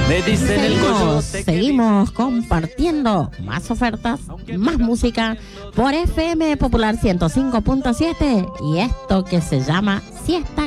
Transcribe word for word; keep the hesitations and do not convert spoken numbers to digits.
Me dicen el Seguimos, coyote que seguimos compartiendo más ofertas, más música por F M Popular ciento cinco punto siete y esto que se llama Siesta